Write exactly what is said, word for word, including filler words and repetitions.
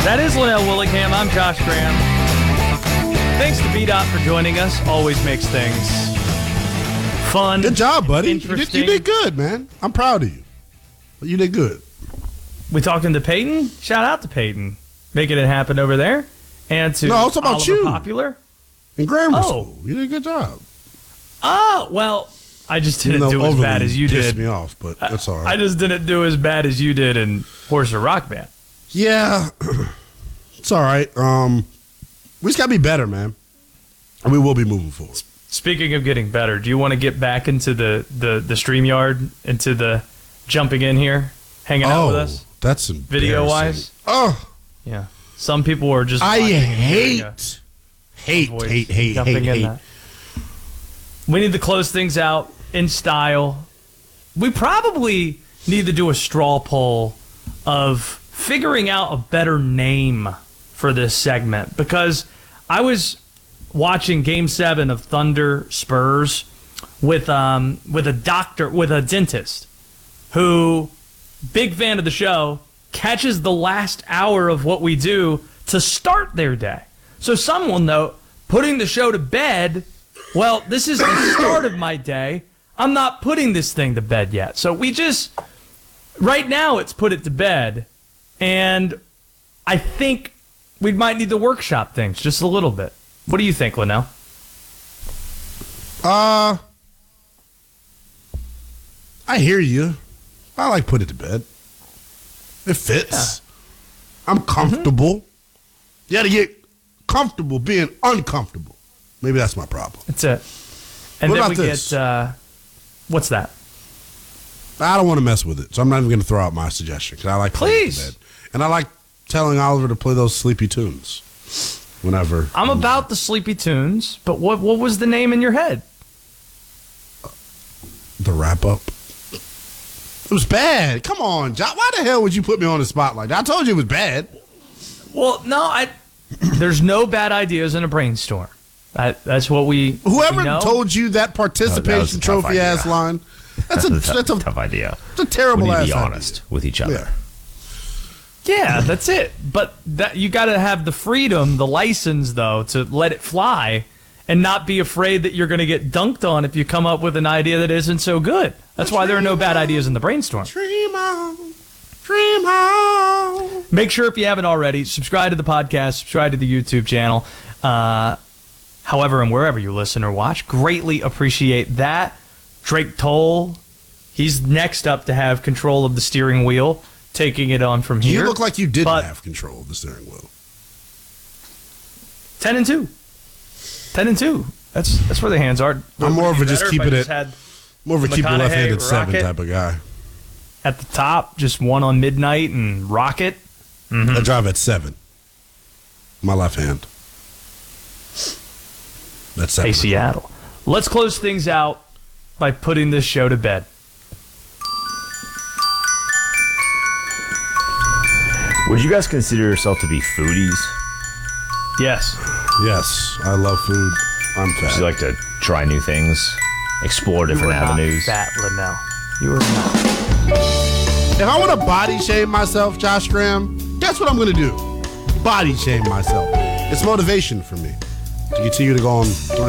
That is Linnell Willingham. I'm Josh Graham. Thanks to B Dot for joining us. Always makes things fun. Good job, buddy. You did, Interesting. you did good, man. I'm proud of you. You did good. We talking to Peyton. Shout out to Peyton, making it happen over there, and to No, I was talking about Oliver you. Popular. In grammar Oh. school, you did a good job. Oh well, I just didn't Even though do as overly bad as you pissed did. me off, but that's all I right. just didn't do as bad as you did in Horse or Rock Band. Yeah, it's all right. Um, we just gotta be better, man, and we will be moving forward. Speaking of getting better, do you want to get back into the the the StreamYard, into the jumping in here, hanging out with us, that's video wise? Oh, Yeah. Some people are just. I watching and hearing hate, a hate, voice hate, hate, jumping hate, in hate. that. We need to close things out in style. We probably need to do a straw poll of figuring out a better name for this segment, because I was watching Game Seven of Thunder Spurs with um with a doctor with a dentist who, big fan of the show, catches the last hour of what we do to start their day. So some will note, putting the show to bed, well, this is the start of my day. I'm not putting this thing to bed yet. So we just, right now it's put it to bed. And I think we might need to workshop things just a little bit. What do you think, Linnell? Uh, I hear you. I like put it to bed. It fits. I'm comfortable. Mm-hmm. You got to get comfortable being uncomfortable. Maybe that's my problem. That's it. And What then about we this? get, uh, what's that? I don't want to mess with it, so I'm not even going to throw out my suggestion because I like putting it to Please. bed. And I like telling Oliver to play those sleepy tunes whenever. I'm about the sleepy tunes, but what what was the name in your head? The wrap up. It was bad. Come on, John. Why the hell would you put me on the spot like that? I told you it was bad. Well, no, I. There's no bad ideas in a brainstorm. That, that's what we. Whoever we know. told you that participation a tough trophy ass idea. line, that's, a That's a, that's a, tough idea. that's a terrible We need ass to be idea. honest with each other. Yeah. Yeah, that's it. But that you got to have the freedom, the license, though, to let it fly and not be afraid that you're going to get dunked on if you come up with an idea that isn't so good. That's why there are no bad ideas in the brainstorm. Dream on, dream on. Make sure, if you haven't already, subscribe to the podcast, subscribe to the YouTube channel. Uh, however, and wherever you listen or watch, greatly appreciate that. Drake Toll, he's next up to have control of the steering wheel, taking it on from here. You look like you didn't But- have control of the steering wheel. Ten and two. Ten and two. That's that's where the hands are. I'm more Would of a be just better keep if I it just at- had More of a keep a McConaughey, left-handed seven Rocket. type of guy. at the top, just one on midnight and Rocket. I drive at seven. My left hand. That's seven. Hey, Seattle. Let's close things out by putting this show to bed. Would you guys consider yourself to be foodies? Yes. Yes, I love food. I'm fat. Do you like to try new things, explore You different are not avenues? fat, Linnell. You are not. If I want to body shame myself, Josh Graham, guess what I'm going to do? Body shame myself. It's motivation for me to continue to go on